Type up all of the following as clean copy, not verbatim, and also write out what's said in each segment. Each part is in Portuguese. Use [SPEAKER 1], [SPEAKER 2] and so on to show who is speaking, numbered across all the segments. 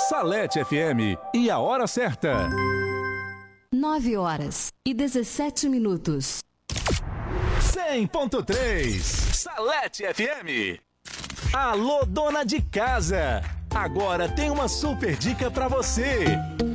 [SPEAKER 1] Salete FM e a hora certa.
[SPEAKER 2] 9h17.
[SPEAKER 1] 100.3 Salete FM. Alô, dona de casa. Agora tem uma super dica pra você.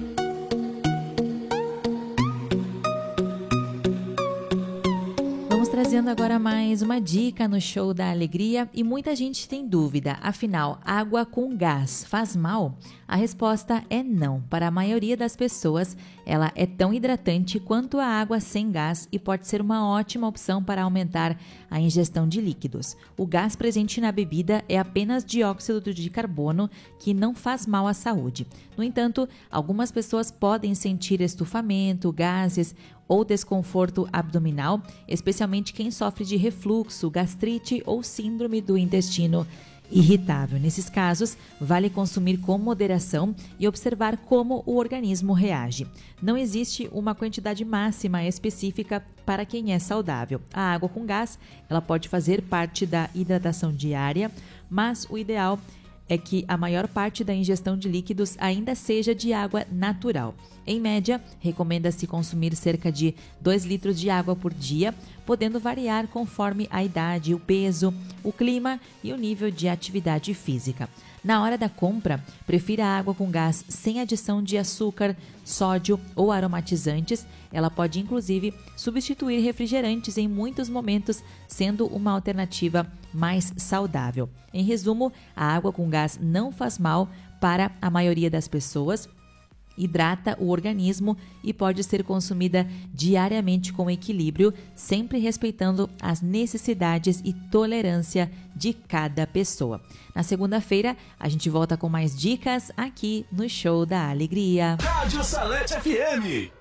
[SPEAKER 3] Vamos trazendo agora mais uma dica no Show da Alegria e muita gente tem dúvida, afinal, água com gás faz mal? A resposta é não. Para a maioria das pessoas, ela é tão hidratante quanto a água sem gás e pode ser uma ótima opção para aumentar a ingestão de líquidos. O gás presente na bebida é apenas dióxido de carbono, que não faz mal à saúde. No entanto, algumas pessoas podem sentir estufamento, gases ou desconforto abdominal, especialmente quem sofre de refluxo, gastrite ou síndrome do intestino irritável. Nesses casos, vale consumir com moderação e observar como o organismo reage. Não existe uma quantidade máxima específica para quem é saudável. A água com gás, ela pode fazer parte da hidratação diária, mas o ideal é que a maior parte da ingestão de líquidos ainda seja de água natural. Em média, recomenda-se consumir cerca de 2 litros de água por dia, podendo variar conforme a idade, o peso, o clima e o nível de atividade física. Na hora da compra, prefira a água com gás sem adição de açúcar, sódio ou aromatizantes. Ela pode, inclusive, substituir refrigerantes em muitos momentos, sendo uma alternativa mais saudável. Em resumo, a água com gás não faz mal para a maioria das pessoas, hidrata o organismo e pode ser consumida diariamente com equilíbrio, sempre respeitando as necessidades e tolerância de cada pessoa. Na segunda-feira, a gente volta com mais dicas aqui no Show da Alegria.
[SPEAKER 1] Rádio Salete FM.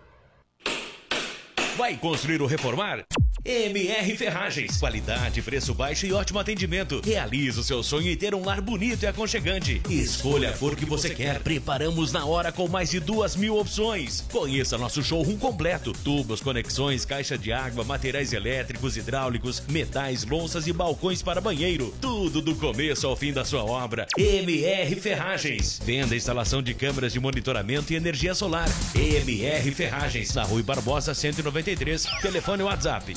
[SPEAKER 4] Vai construir ou reformar? MR Ferragens. Qualidade, preço baixo e ótimo atendimento. Realize o seu sonho e ter um lar bonito e aconchegante. Escolha a cor que você quer. Preparamos na hora com mais de 2.000 opções. Conheça nosso showroom completo. Tubos, conexões, caixa de água, materiais elétricos, hidráulicos, metais, louças e balcões para banheiro. Tudo do começo ao fim da sua obra. MR Ferragens. Venda e instalação de câmeras de monitoramento e energia solar. MR Ferragens. Na Rui Barbosa 193. Telefone WhatsApp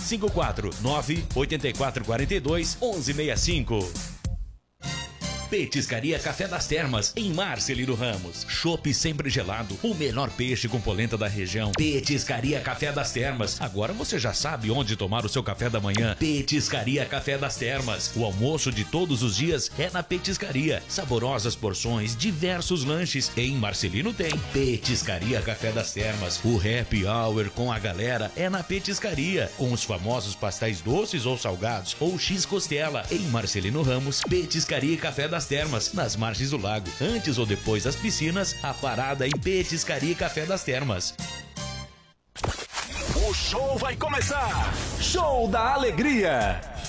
[SPEAKER 4] 549-8442-1165. Petiscaria Café das Termas, em Marcelino Ramos. Chopp sempre gelado, o melhor peixe com polenta da região. Petiscaria Café das Termas. Agora você já sabe onde tomar o seu café da manhã. Petiscaria Café das Termas. O almoço de todos os dias é na Petiscaria. Saborosas porções, diversos lanches. Em Marcelino tem Petiscaria Café das Termas. O happy hour com a galera é na Petiscaria, com os famosos pastéis doces ou salgados ou X-costela. Em Marcelino Ramos, Petiscaria Café das Termas, nas margens do lago. Antes ou depois das piscinas, a parada em Petiscaria Café das Termas.
[SPEAKER 1] O show vai começar. Show da Alegria.